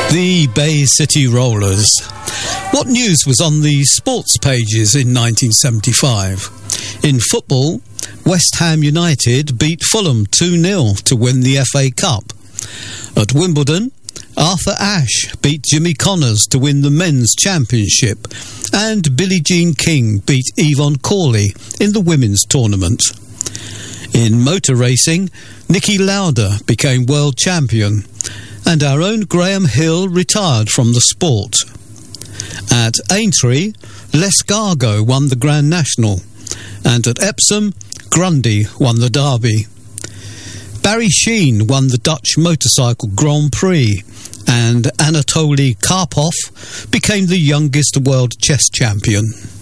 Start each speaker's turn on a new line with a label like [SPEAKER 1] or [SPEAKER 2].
[SPEAKER 1] The Bay City Rollers. What news was on the sports pages in 1975? In football, West Ham United beat Fulham 2-0 to win the FA Cup. At Wimbledon, Arthur Ashe beat Jimmy Connors to win the men's championship, and Billie Jean King beat Yvonne Cawley in the women's tournament. In motor racing, Niki Lauda became world champion, and our own Graham Hill retired from the sport. At Aintree, Lescargo won the Grand National, and at Epsom, Grundy won the Derby. Barry Sheene won the Dutch Motorcycle Grand Prix, and Anatoly Karpov became the youngest world chess champion.